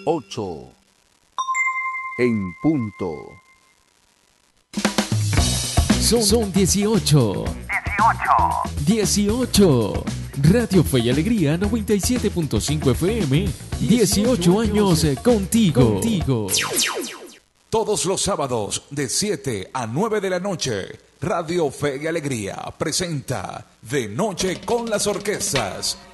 8 en punto. Son 18. 18. Radio Fe y Alegría 97.5 FM. 18 años contigo. Todos los sábados de 7 a 9 de la noche, Radio Fe y Alegría presenta De Noche con las Orquestas